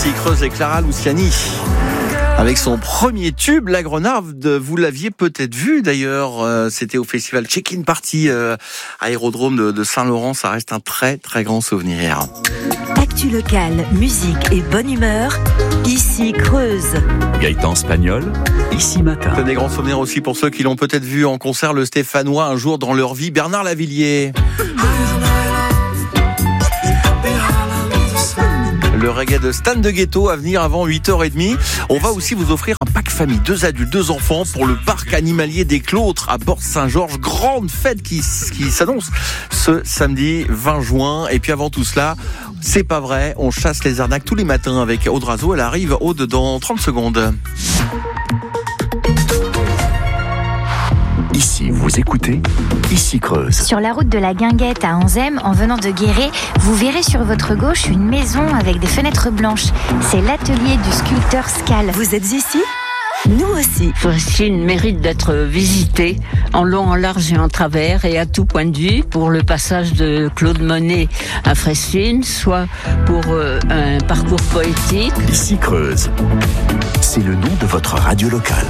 ici Creuse et Clara Luciani. Avec son premier tube, La Grenade, vous l'aviez peut-être vu d'ailleurs, c'était au festival Check-in Party aérodrome de Saint-Laurent, ça reste un très très grand souvenir. Actu locale, musique et bonne humeur, ici Creuse. Gaëtan Spagnol, ici Matin. Des grands souvenirs aussi pour ceux qui l'ont peut-être vu en concert, le Stéphanois un jour dans leur vie, Bernard Lavilliers. Le reggae de Stan de Ghetto à venir avant 8h30. On va aussi vous offrir un pack famille, 2 adultes, 2 enfants pour le parc animalier des Clôtres à Bordes-Saint-Georges. Grande fête qui s'annonce ce samedi 20 juin. Et puis avant tout cela, c'est pas vrai, on chasse les arnaques tous les matins avec Aude Razo. Elle arrive, Aude, dans 30 secondes. Ici, vous écoutez, ici Creuse. Sur la route de la Guinguette à Anzem, en venant de Guéret, vous verrez sur votre gauche une maison avec des fenêtres blanches. C'est l'atelier du sculpteur Scal. Vous êtes ici ? Nous aussi. Fressuine mérite d'être visitée en long, en large et en travers et à tout point de vue pour le passage de Claude Monet à Fressuine, soit pour un parcours poétique. Ici Creuse, c'est le nom de votre radio locale.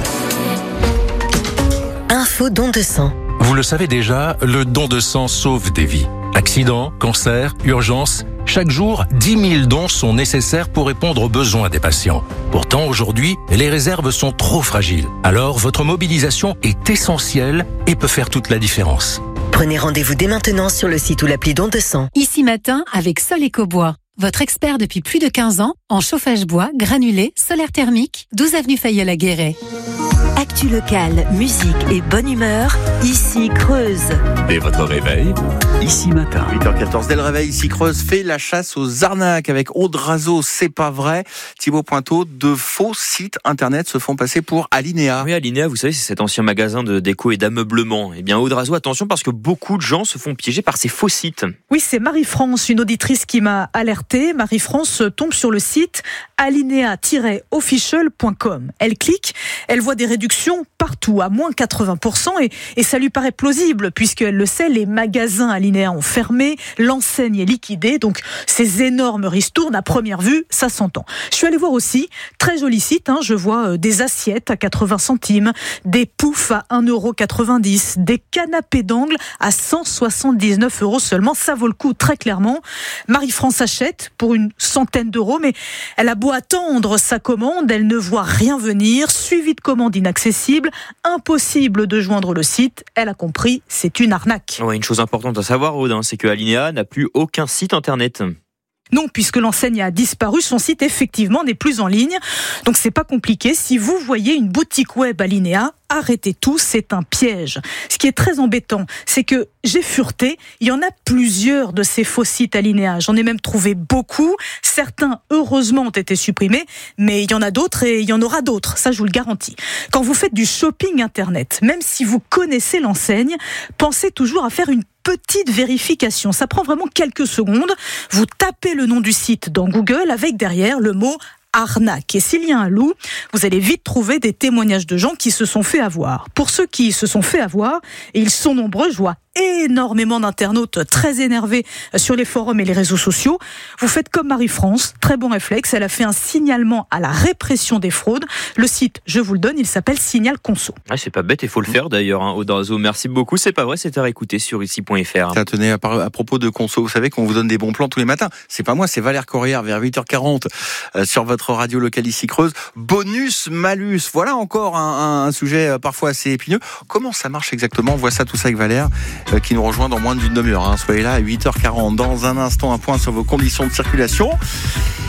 Info don de sang. Vous le savez déjà, le don de sang sauve des vies. Accidents, cancers, urgences, chaque jour, 10 000 dons sont nécessaires pour répondre aux besoins des patients. Pourtant, aujourd'hui, les réserves sont trop fragiles. Alors, votre mobilisation est essentielle et peut faire toute la différence. Prenez rendez-vous dès maintenant sur le site ou l'appli don de sang. Ici Matin avec Sol Ecobois. Votre expert depuis plus de 15 ans en chauffage bois, granulé, solaire thermique, 12 avenue Fayeul à Guéret. Actu locale, musique et bonne humeur, ici Creuse. Dès votre réveil, ici Matin. 8h14, dès le réveil, ici Creuse fait la chasse aux arnaques avec Aude Razo, c'est pas vrai. Thibaut Pointeau, de faux sites internet se font passer pour Alinéa. Oui, Alinéa, vous savez, c'est cet ancien magasin de déco et d'ameublement. Eh bien, Aude Razo, attention parce que beaucoup de gens se font piéger par ces faux sites. Oui, c'est Marie-France, une auditrice qui m'a alertée. Marie-France tombe sur le site alinéa-official.com. Elle clique, elle voit des réductions partout, à moins 80%, et ça lui paraît plausible, puisqu'elle le sait, les magasins Alinéa ont fermé, l'enseigne est liquidée, donc ces énormes ristournes, à première vue, ça s'entend. Je suis allée voir aussi, très joli site, je vois des assiettes à 80 centimes, des poufs à 1,90 €, des canapés d'angle à 179 € seulement, ça vaut le coup très clairement. Marie-France achète pour une centaine d'euros, mais elle a beau attendre sa commande, elle ne voit rien venir, suivi de commande inaccessible, impossible de joindre le site. Elle a compris, c'est une arnaque. Ouais, une chose importante à savoir, Aude, c'est que Alinéa n'a plus aucun site internet. Non, puisque l'enseigne a disparu, son site effectivement n'est plus en ligne. Donc c'est pas compliqué. Si vous voyez une boutique web Alinéa, arrêtez tout, c'est un piège. Ce qui est très embêtant, c'est que j'ai fureté, il y en a plusieurs de ces faux sites Alinéa. J'en ai même trouvé beaucoup. Certains, heureusement, ont été supprimés, mais il y en a d'autres et il y en aura d'autres, ça je vous le garantis. Quand vous faites du shopping internet, même si vous connaissez l'enseigne, pensez toujours à faire une petite vérification. Ça prend vraiment quelques secondes. Vous tapez le nom du site dans Google avec derrière le mot arnaque. Et s'il y a un loup, vous allez vite trouver des témoignages de gens qui se sont fait avoir. Pour ceux qui se sont fait avoir, et ils sont nombreux, je vois énormément d'internautes très énervés sur les forums et les réseaux sociaux. Vous faites comme Marie-France, très bon réflexe, elle a fait un signalement à la répression des fraudes. Le site, je vous le donne, il s'appelle Signal Conso. Ah, c'est pas bête, il faut le faire d'ailleurs, Aude Razo. Merci beaucoup, c'est pas vrai, c'est à réécouter sur ici.fr. Tenez, à propos de Conso, vous savez qu'on vous donne des bons plans tous les matins. C'est pas moi, c'est Valère Corrière vers 8h40 sur votre radio locale ici Creuse. Bonus, malus, voilà encore un sujet parfois assez épineux. Comment ça marche exactement? On voit ça, tout ça avec Valère, qui nous rejoint dans moins d'une demi-heure. Soyez là à 8h40. Dans un instant, un point sur vos conditions de circulation.